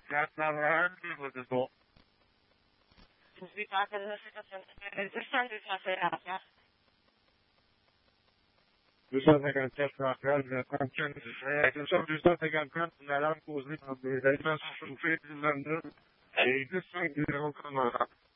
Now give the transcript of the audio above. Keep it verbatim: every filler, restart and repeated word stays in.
That's not what I agree with this all. Svika, kada se to se interesantno se radi. Dus dat ik een test ga krijgen, dat kan ik zeggen. Zo, dus dat ik aan kant naar lang koos niet aan de hele mensen van veertien landen. Hey, dit zijn die er ook aan.